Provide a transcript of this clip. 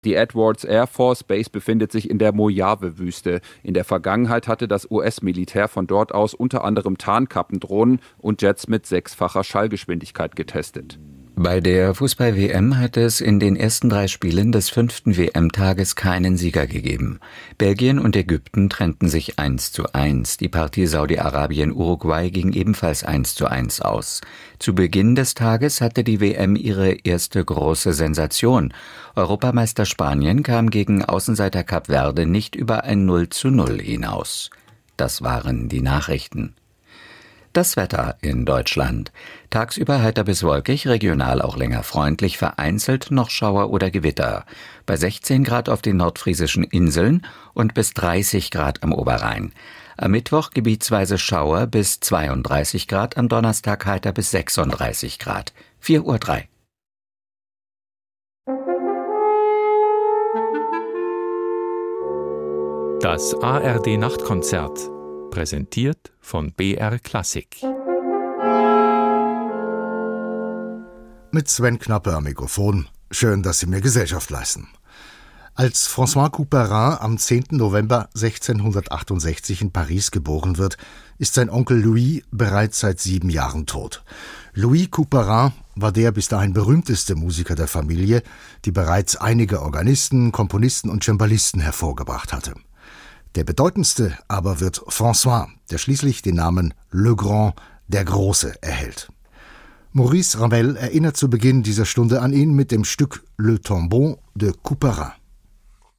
Die Edwards Air Force Base befindet sich in der Mojave-Wüste. In der Vergangenheit hatte das US-Militär von dort aus unter anderem Tarnkappendrohnen und Jets mit 6-facher Schallgeschwindigkeit getestet. Bei der Fußball-WM hat es in den ersten 3 Spielen des 5. WM-Tages keinen Sieger gegeben. Belgien und Ägypten trennten sich 1:1. Die Partie Saudi-Arabien-Uruguay ging ebenfalls 1:1 aus. Zu Beginn des Tages hatte die WM ihre erste große Sensation. Europameister Spanien kam gegen Außenseiter Kap Verde nicht über ein 0:0 hinaus. Das waren die Nachrichten. Das Wetter in Deutschland. Tagsüber heiter bis wolkig, regional auch länger freundlich, vereinzelt noch Schauer oder Gewitter. Bei 16 Grad auf den nordfriesischen Inseln und bis 30 Grad am Oberrhein. Am Mittwoch gebietsweise Schauer bis 32 Grad, am Donnerstag heiter bis 36 Grad. 4:03 Uhr. Das ARD-Nachtkonzert. Präsentiert von BR Klassik. Mit Sven Knappe am Mikrofon. Schön, dass Sie mir Gesellschaft leisten. Als François Couperin am 10. November 1668 in Paris geboren wird, ist sein Onkel Louis bereits seit 7 Jahren tot. Louis Couperin war der bis dahin berühmteste Musiker der Familie, die bereits einige Organisten, Komponisten und Cembalisten hervorgebracht hatte. Der bedeutendste aber wird François, der schließlich den Namen Le Grand, der Große, erhält. Maurice Ravel erinnert zu Beginn dieser Stunde an ihn mit dem Stück Le Tombeau de Couperin.